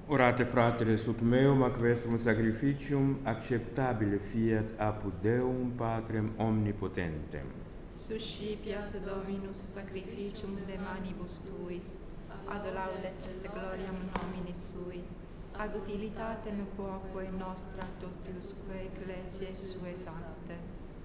Orate, fratres, ut meum ac vestrum sacrificium acceptabile fiat apud Deum Patrem omnipotentem. Suscipiat Dominus sacrificium de manibus tuis, ad laudet et gloriam nominis sui, ad utilitatem quoque nostra totusque ecclesiae sue sancte.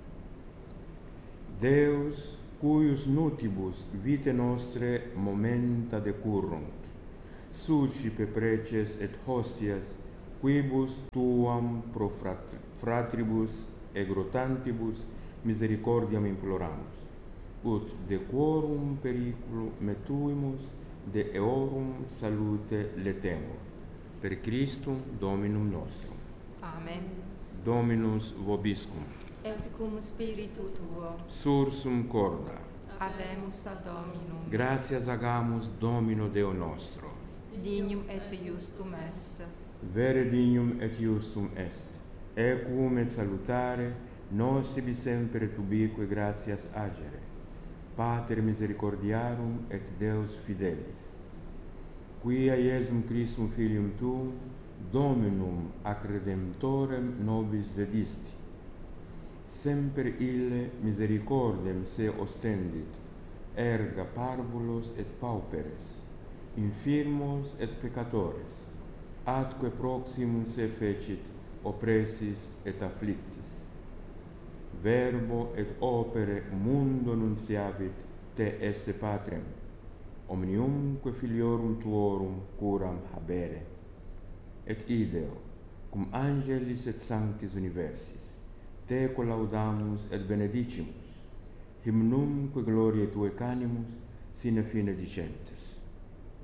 Deus, cuius nutibus vitae nostre momenta decurrunt, suscipe preces et hostias, quibus tuam pro fratribus egrotantibus misericordiam imploramus, ut de quorum periculo metuimus, de eorum salute letemur. Per Christum Dominum nostrum. Amen. Dominus vobiscum. Et cum spiritu tuo. Sursum corda. Habemus ad Dominum. Gratias agamus Domino Deo nostro. Dignum et justum est. Vere dignum et justum est. Equum et salutare, nos tibi semper et ubique gratias agere. Pater misericordiarum et Deus fidelis. Quia Iesum Christum Filium Tuum, Dominum ac Redemptorem nobis dedisti. Semper ille misericordem se ostendit, erga parvulos et pauperes, infirmos et peccatores, atque proximum se fecit oppressis et afflictis. Verbo et opere mundo nunciavit te esse Patrem, omniumque filiorum tuorum curam habere. Et ideo, cum angelis et sanctis universis, te collaudamus et benedicimus, hymnumque gloriae Tuae canimus, sine fine dicente.